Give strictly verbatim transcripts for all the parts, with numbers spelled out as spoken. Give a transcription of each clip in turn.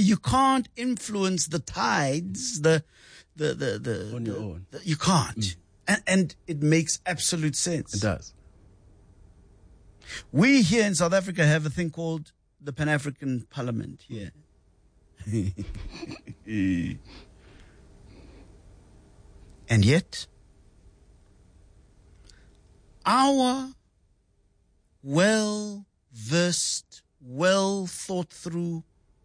you can't influence the tides, the, the, the, the, on the, your own. the you can't. Mm. And, and it makes absolute sense. It does. We here in South Africa have a thing called the Pan-African Parliament here. And yet, our well-versed, well-thought-through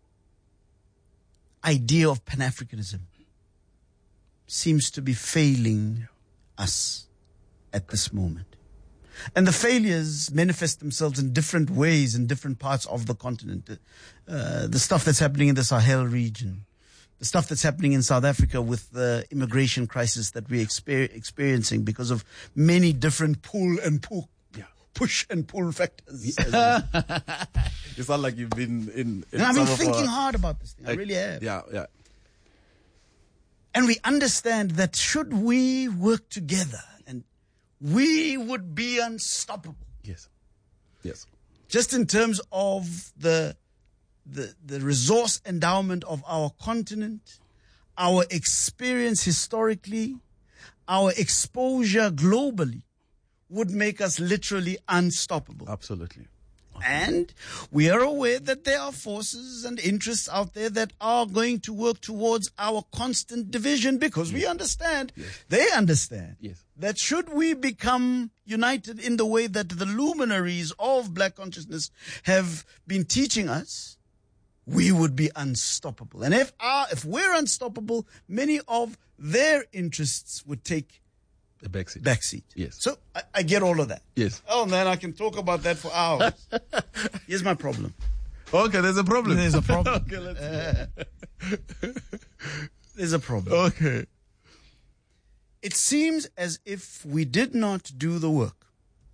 idea of Pan-Africanism seems to be failing us at this moment. And the failures manifest themselves in different ways in different parts of the continent. Uh, the stuff that's happening in the Sahel region, the stuff that's happening in South Africa with the immigration crisis that we're exper- experiencing because of many different pull and pull, yeah. push and pull factors. Yeah. You sound like you've been in. in and I've been some thinking of our, hard about this thing. I like, really have. Yeah, yeah. And we understand that should we work together, and we would be unstoppable. Yes. Yes. Just in terms of the the the resource endowment of our continent, our experience historically, our exposure globally would make us literally unstoppable. Absolutely. And we are aware that there are forces and interests out there that are going to work towards our constant division because yes. we understand, yes. they understand, yes. that should we become united in the way that the luminaries of black consciousness have been teaching us, we would be unstoppable. And if our, if we're unstoppable, many of their interests would take the backseat. Backseat. Yes. So I, I get all of that. Yes. Oh man, I can talk about that for hours. Here's my problem. Okay, there's a problem. There's a problem. Okay, let's uh, There's a problem. Okay. It seems as if we did not do the work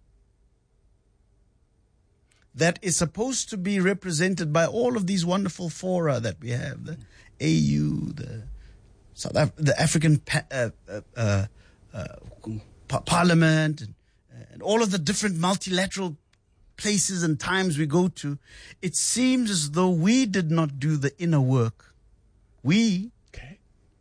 that is supposed to be represented by all of these wonderful fora that we have, the A U, the South Af- the African pa- uh, uh, uh, Uh, par- parliament and, and all of the different multilateral places and times we go to. It seems as though we did not do the inner work. We okay.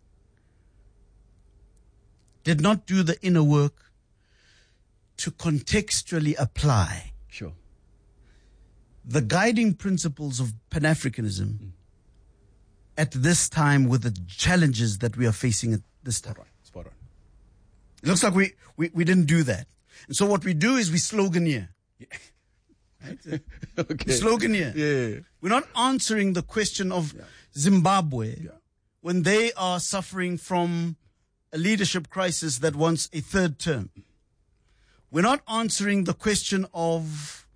did not do the inner work to contextually apply sure. the guiding principles of Pan-Africanism mm. at this time with the challenges that we are facing at this time. Spot on. Spot on. It looks like we, we, we didn't do that. And so what we do is we sloganeer. Yeah. Right? Okay. We sloganeer. Yeah. We're not answering the question of yeah. Zimbabwe yeah. when they are suffering from a leadership crisis that wants a third term. We're not answering the question of,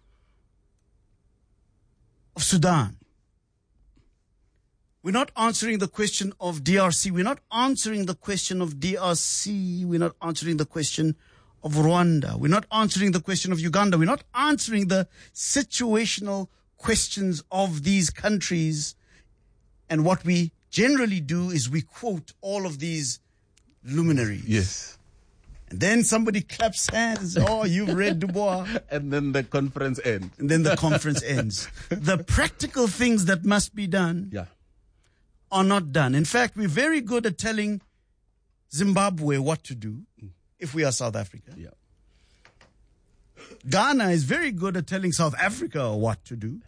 of Sudan. We're not answering the question of D R C. We're not answering the question of D R C. We're not answering the question of Rwanda. We're not answering the question of Uganda. We're not answering the situational questions of these countries. And what we generally do is we quote all of these luminaries. Yes. And then somebody claps hands. Oh, you've read Du Bois. And then the conference ends. And then the conference ends. The practical things that must be done. Yeah. Are not done. In fact, we're very good at telling Zimbabwe what to do if we are South Africa. Yeah. Ghana is very good at telling South Africa what to do.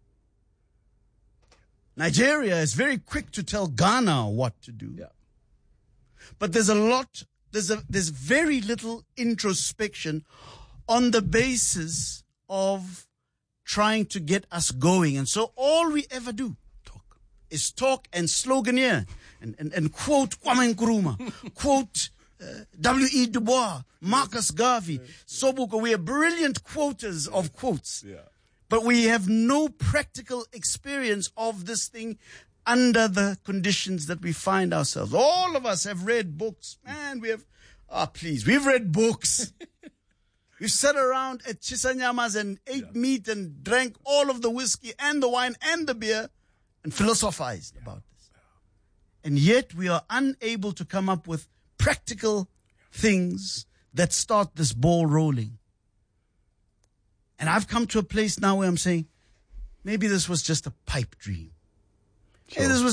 Nigeria is very quick to tell Ghana what to do. Yeah. But there's a lot, there's a, there's very little introspection on the basis of trying to get us going. And so all we ever do is talk and sloganeer and, and, and quote Kwame Nkrumah, quote uh, W E Du Bois, Marcus Garvey, Sobukwe. We are brilliant quoters of quotes, yeah. but we have no practical experience of this thing under the conditions that we find ourselves. All of us have read books. Man, we have, ah, please, we've read books. We've sat around at Chisanyamas and ate yeah. meat and drank all of the whiskey and the wine and the beer and philosophized yeah. about this. And yet we are unable to come up with practical things that start this ball rolling. And I've come to a place now where I'm saying, maybe this was just a pipe dream. Sure. Maybe this was